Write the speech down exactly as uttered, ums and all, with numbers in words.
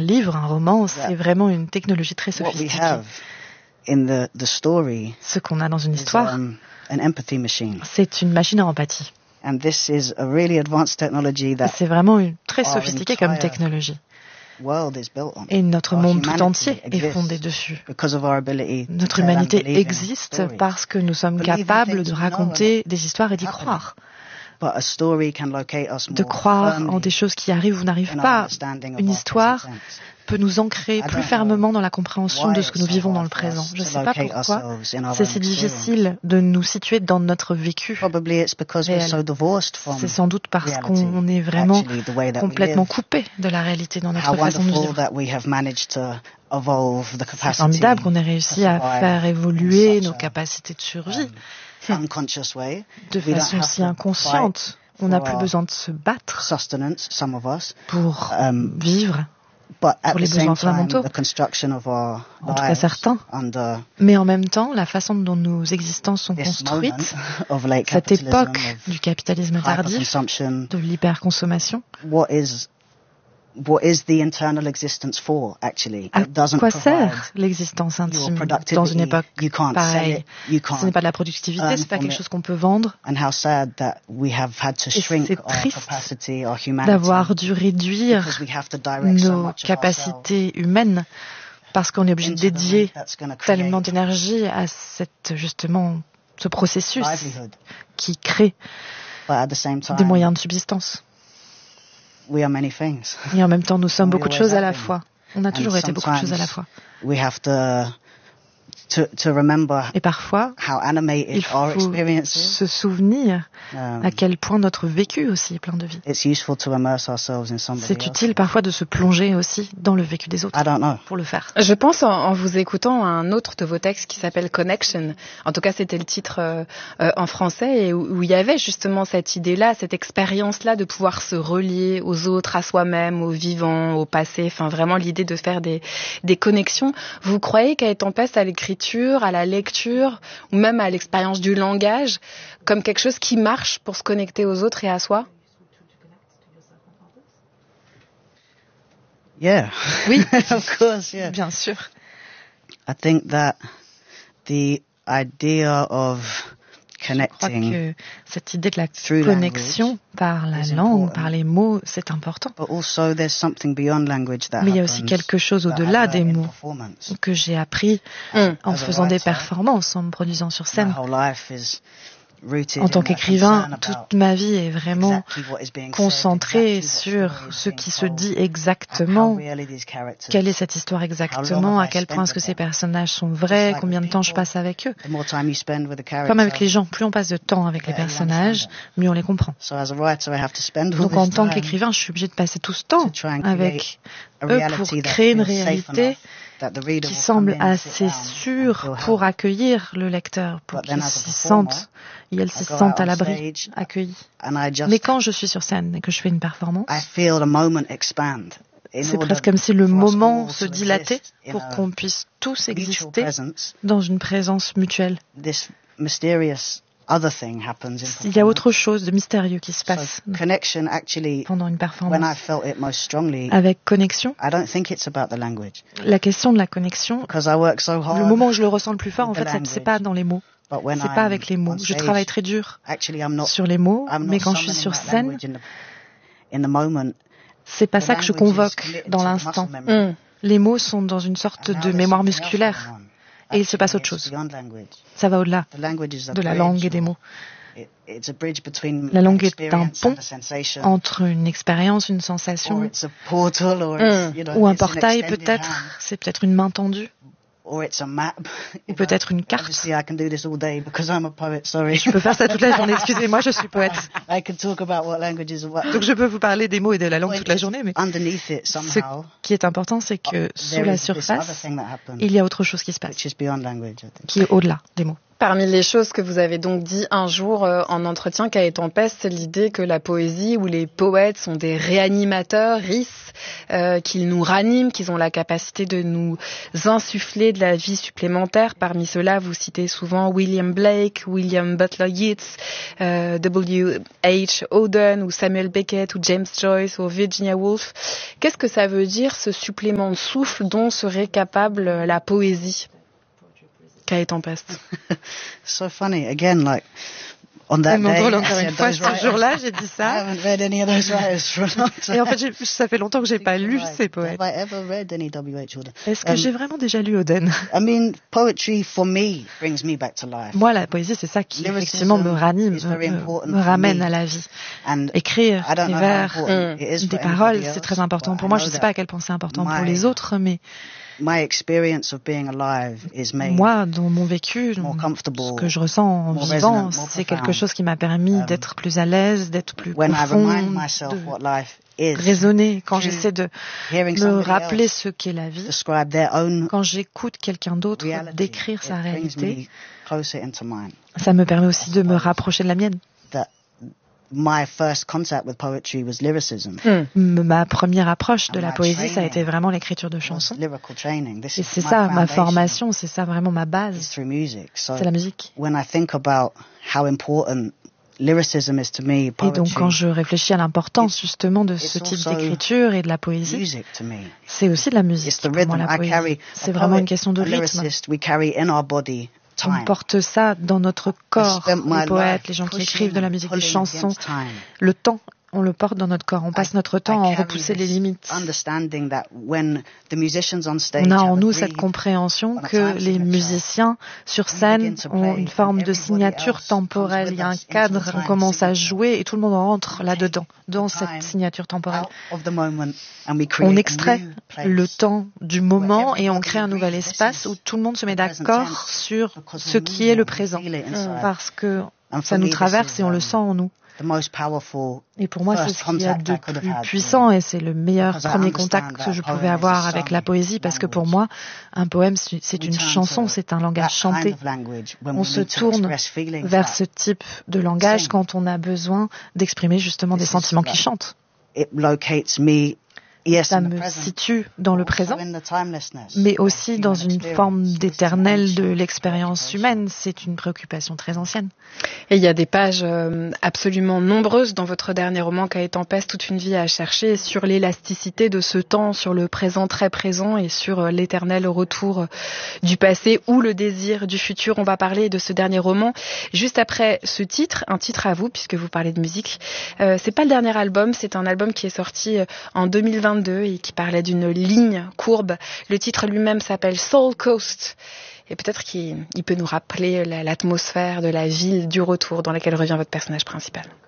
livre, un roman, c'est vraiment une technologie très sophistiquée. In the, the story Ce qu'on a dans une histoire, is, um, an empathy machine. C'est une machine à empathie. And this is a really advanced technology that c'est vraiment une, très sophistiqué comme technologie. World is built on. Et notre Our monde tout entier humanity est fondé dessus. Because of our ability Notre to tell and humanité believe in existe stories. parce que nous sommes Believe in capables things de we know raconter and des histoires et d'y happening. croire. But a story can locate us De more croire firmly en des choses qui arrivent ou n'arrivent in our pas. understanding of Une our histoire present tense. peut nous ancrer I plus don't fermement know dans la compréhension de ce que nous why it's so vivons dans hard le for présent. us Je ne to sais pas locate pourquoi ourselves in our c'est own si experience. difficile de nous situer dans notre vécu. Probably it's because we're réel. so divorced from C'est sans doute parce reality, qu'on est vraiment actually, the way that we complètement live. coupé de la réalité dans notre How façon de wonderful vivre. that we have managed to evolve the C'est capacity formidable qu'on ait réussi à to survive faire in évoluer such nos a, capacités de survie um, unconscious way. de We don't façon have si to inconsciente. fight On n'a for plus our besoin de se battre sustenance, some of us, pour um, vivre, but at pour les the besoins same time, fondamentaux. the construction of our En tout cas lives certains. under Mais en même temps, la façon dont nos existences sont this construites, moment of late cette capitalism, époque of du capitalisme tardif, hyperconsumption, de l'hyperconsommation, what is what is the internal existence for, actually? à It doesn't quoi provide sert l'existence your intime productivity. dans une époque You can't sell pareille? it, you Ce n'est can't pas de la productivité, earn c'est pas from quelque it. chose qu'on peut vendre. And how sad that we have had to Et shrink c'est our triste capacity, our humanity, d'avoir dû réduire because we have to direct so nos much of capacités humaines parce qu'on est obligé de into the dédier route that's going to create tellement d'énergie à cette, justement, ce processus livelihood. qui crée But at the same time, des moyens de subsistance. we are many things. Et en même temps, nous sommes And we beaucoup de always choses à have la been. fois. On a toujours And été beaucoup de choses à la sometimes fois. we have to to to remember Et parfois, how animated il our faut experience is. se souvenir Um, à quel point notre vécu aussi est plein de vie. it's useful to immerse ourselves in somebody C'est else. utile parfois de se plonger aussi dans le vécu des autres I don't know. pour le faire. Je pense en, en vous écoutant à un autre de vos textes qui s'appelle Connection. En tout cas, c'était le titre euh, euh, en français et où, où il y avait justement cette idée-là, cette expérience-là de pouvoir se relier aux autres, à soi-même, au vivant, au passé. Enfin, vraiment l'idée de faire des, des connexions. Vous croyez qu'à Tempête, à l'écriture, à la lecture ou même à l'expérience du langage, comme quelque chose qui marche pour se connecter aux autres et à soi? Yeah. Oui, Of course, yeah. bien sûr. I think that the idea of Je crois connecting, que cette idée de la through connexion language par la is langue, important. par les mots, c'est important. but also there's something beyond language that Mais il y a aussi happens quelque chose that au-delà I des learned in mots performance. que j'ai appris Mm. en As a faisant des writer, performances, en me produisant sur My scène. whole life is rooted En tant in that qu'écrivain, concern toute about ma vie est vraiment exactly what is being said, concentrée exactly what sur story is ce being qui se told, dit how exactement. real are these characters. Quelle est cette histoire exactement? À quel point est-ce que ces personnages sont vrais? Combien de temps je passe avec eux? The more time you spend with the character, Comme avec les gens, plus on passe de temps avec les personnages, mieux on les comprend. So as a writer, I have to spend all Donc en this tant time qu'écrivain, je suis obligée de passer tout ce temps to try and avec create a eux reality pour that créer une feels safe réalité enough that the reader qui will semble come in, sit assez down and sûre feel pour held. accueillir le lecteur, pour But then qu'il as a s'y performer, sente et elle s'y I go sente out à on l'abri, stage accueillie. and I just Mais quand je suis sur scène et que je fais une performance, I feel the moment expand. In c'est order presque comme si le for us moment all se to dilatait exist in pour a qu'on puisse tous mutual exister presence, dans une présence mutuelle. this mysterious other thing happens in Il y a autre performance. chose de mystérieux qui se So passe connection actually, pendant une when I performance. felt it most strongly, Avec connexion, I don't think it's about the language la question de la connexion, because I work so hard. le moment où je le ressens le plus fort, en with the fait, c'est- c'est pas language, dans les mots. but when C'est pas I'm avec les mots. on Je stage, travaille très dur actually I'm not, sur les mots, I'm not mais quand je suis summoning sur that scène, language in the, in the moment. c'est pas The ça que je language is convoque committed dans to the l'instant. muscle memory. Mm. Les mots sont dans une sorte And now de there's mémoire something else musculaire. going on. Et il se passe Actually, autre it's chose. beyond language. Ça va au-delà The language is a de la bridge langue et des or mots. it- it's a bridge between La langue an est un experience pont and a sensation, entre une expérience, une or sensation, it's a portal, or it's, you know, ou un it's an portail extended peut-être. hand, C'est peut-être une main tendue, or it's a map. ou You know, peut-être une carte. Obviously, I can do this all day because I'm a poet. Sorry. Je peux faire ça toute la journée. Excusez-moi, je suis poète. I can talk about what language is about. Donc je peux vous parler des mots et de la langue Point toute la is, journée, mais underneath it, ce somehow, qui est important, c'est que sous there la is this other surface, thing that happens, il y a autre chose qui se passe, which is beyond language, I think. qui est au-delà des mots. Parmi les choses que vous avez donc dit un jour euh, en entretien, Kae Tempest, c'est l'idée que la poésie ou les poètes sont des réanimateurs, R I S, euh, qu'ils nous raniment, qu'ils ont la capacité de nous insuffler de la vie supplémentaire. Parmi ceux-là, vous citez souvent William Blake, William Butler Yeats, euh, W H Auden ou Samuel Beckett ou James Joyce ou Virginia Woolf. Qu'est-ce que ça veut dire, ce supplément de souffle dont serait capable la poésie? Kae Tempest. So funny, again, like, on that day, drôle, encore une fois, ce jour-là, j'ai dit ça. I haven't read any of those writers for a long time. Et en fait, j'ai, ça fait longtemps que j'ai pas lu ces poètes. Have I ever read any W H Auden? Est-ce que Um, j'ai vraiment déjà lu Auden? I mean, poetry for me brings me back to life. Moi, la poésie, c'est ça qui effectivement me ranime, me, me ramène à la vie. And Écrire des vers, mm. des paroles, c'est très important pour moi. Je ne sais pas à quel point c'est important pour les autres, mais my experience of being alive is made moi, dans mon vécu, ce que je ressens en vivant, c'est quelque chose qui m'a permis d'être plus à l'aise, d'être plus profond, de raisonner quand j'essaie de me rappeler ce qu'est la vie. Quand j'écoute quelqu'un d'autre décrire sa réalité, ça me permet aussi de me rapprocher de la mienne. My first contact with poetry was lyricism. Mm. Ma première approche de la poésie, ça a été vraiment l'écriture de chansons. Et c'est ça, ma formation, c'est ça vraiment ma base. C'est la musique. When I think about how important lyricism is to me, et donc quand je réfléchis à l'importance justement de ce type d'écriture et de la poésie, c'est aussi de la musique pour moi, la poésie. C'est vraiment une question de rythme. On porte ça dans notre corps, les poètes, les gens qui écrivent de la musique, des chansons. Le temps, on le porte dans notre corps. On passe notre temps à en repousser les limites. On a en nous cette compréhension que les musiciens sur scène ont une forme de signature temporelle. Il y a un cadre, on commence à jouer et tout le monde rentre là-dedans, dans cette signature temporelle. On extrait le temps du moment et on crée un nouvel espace où tout le monde se met d'accord sur ce qui est le présent. Parce que ça nous traverse et on le sent en nous. Et pour moi, c'est ce qu'il y a de plus puissant et c'est le meilleur premier contact que je pouvais avoir avec la poésie parce que pour moi, un poème, c'est une chanson, c'est un langage chanté. On se tourne vers ce type de langage quand on a besoin d'exprimer justement des sentiments qui chantent. Ça me situe dans le présent, mais aussi dans une forme d'éternel de l'expérience humaine. C'est une préoccupation très ancienne. Et il y a des pages absolument nombreuses dans votre dernier roman, Kae Tempest, toute une vie à chercher, sur l'élasticité de ce temps, sur le présent très présent et sur l'éternel retour du passé ou le désir du futur. On va parler de ce dernier roman juste après ce titre, un titre à vous puisque vous parlez de musique. Euh, c'est pas le dernier album, c'est un album qui est sorti en deux mille vingt-deux et qui parlait d'une ligne courbe. Le titre lui-même s'appelle Soul Coast et peut-être qu'il il peut nous rappeler l'atmosphère de la ville du retour dans laquelle revient votre personnage principal.